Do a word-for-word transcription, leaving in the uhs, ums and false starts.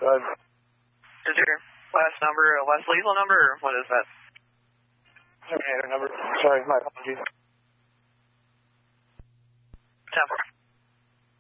Uh, is your last number a less lethal number, or what is that? Terminator number. Sorry, my apologies.